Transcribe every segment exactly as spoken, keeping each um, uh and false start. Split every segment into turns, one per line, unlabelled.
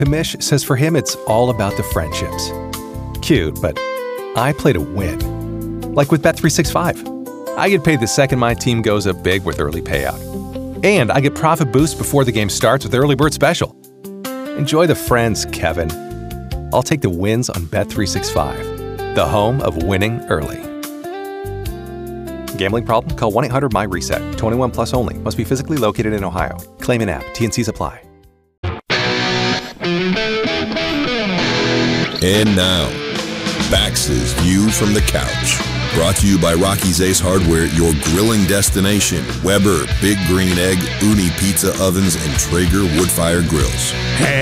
Hamish says for him it's all about the friendships. Cute, but I play to win. Like with Bet three sixty-five. I get paid the second my team goes up big with early payout. And I get profit boost before the game starts with Early Bird Special. Enjoy the friends, Kevin. I'll take the wins on Bet three sixty-five, the home of winning early. Gambling problem? Call one eight hundred M Y reset. twenty-one plus only. Must be physically located in Ohio. Claim in app. T N Cs apply.
And now, Bax's View from the Couch. Brought to you by Rocky's Ace Hardware, your grilling destination. Weber, Big Green Egg, Uni Pizza Ovens, and Traeger Woodfire Grills.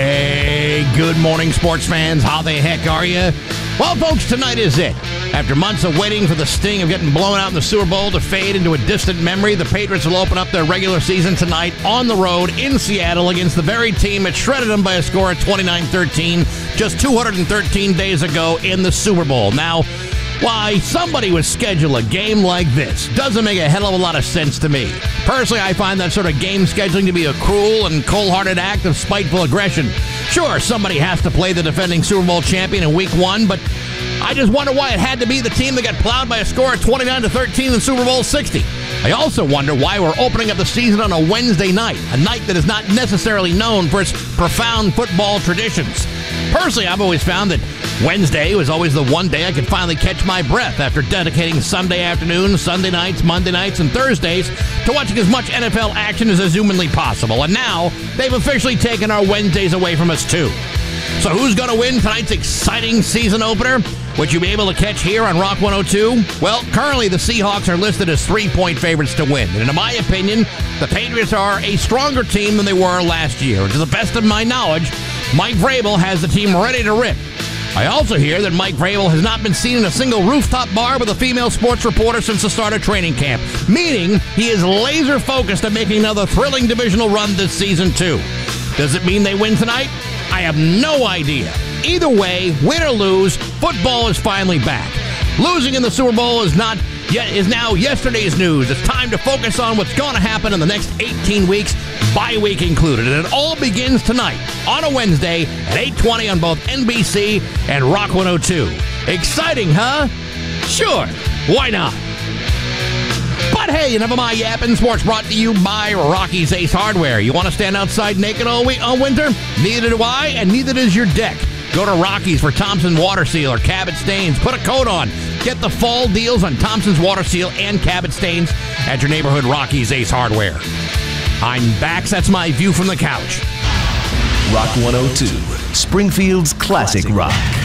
Hey, good morning, sports fans. How the heck are you? Well, folks, tonight is it. After months of waiting for the sting of getting blown out in the Super Bowl to fade into a distant memory, the Patriots will open up their regular season tonight on the road in Seattle against the very team that shredded them by a score of twenty-nine thirteen just two hundred thirteen days ago in the Super Bowl. Now, why somebody would schedule a game like this doesn't make a hell of a lot of sense to me. Personally, I find that sort of game scheduling to be a cruel and cold-hearted act of spiteful aggression. Sure, somebody has to play the defending Super Bowl champion in week one, but I just wonder why it had to be the team that got plowed by a score of twenty-nine to thirteen in Super Bowl sixty. I also wonder why we're opening up the season on a Wednesday night, a night that is not necessarily known for its profound football traditions. Personally, I've always found that Wednesday was always the one day I could finally catch my breath after dedicating Sunday afternoons, Sunday nights, Monday nights, and Thursdays to watching as much N F L action as is humanly possible. And now, they've officially taken our Wednesdays away from us, too. So who's going to win tonight's exciting season opener? Would you be able to catch here on Rock one oh two? Well, currently the Seahawks are listed as three-point favorites to win. And in my opinion, the Patriots are a stronger team than they were last year. And to the best of my knowledge, Mike Vrabel has the team ready to rip. I also hear that Mike Vrabel has not been seen in a single rooftop bar with a female sports reporter since the start of training camp, meaning he is laser-focused on making another thrilling divisional run this season, too. Does it mean they win tonight? I have no idea. Either way, win or lose, football is finally back. Losing in the Super Bowl is not yet is now yesterday's news. It's time to focus on what's going to happen in the next eighteen weeks, bye week included. And it all begins tonight on a Wednesday at eight twenty on both N B C and Rock one oh two. Exciting, huh? Sure, why not? But hey, enough of my yapping. Sports brought to you by Rocky's Ace Hardware. You want to stand outside naked all week all winter? Neither do I, and neither does your deck. Go to Rocky's for Thompson Water Seal or Cabot Stains. Put a coat on. Get the fall deals on Thompson's Water Seal and Cabot Stains at your neighborhood Rocky's Ace Hardware. I'm Bax. That's my view from the couch.
Rock one oh two, Springfield's classic rock.